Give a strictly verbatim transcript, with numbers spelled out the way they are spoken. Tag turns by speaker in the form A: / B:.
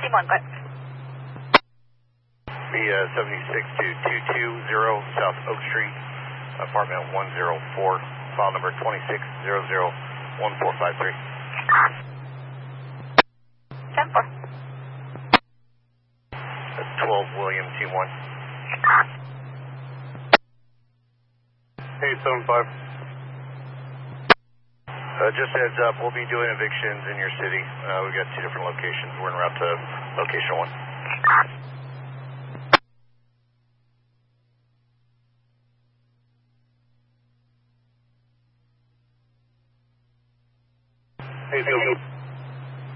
A: team one, good.
B: Be uh, seventy-six to two two zero South Oak Street, apartment one oh four, file number twenty-six zero zero one four five three.
A: ten four.
B: That's twelve William, team one.
C: eight seven five.
B: Uh, just a heads up, we'll be doing evictions in your city. Uh, we've got two different locations. We're en route to location one.
C: eight seven five.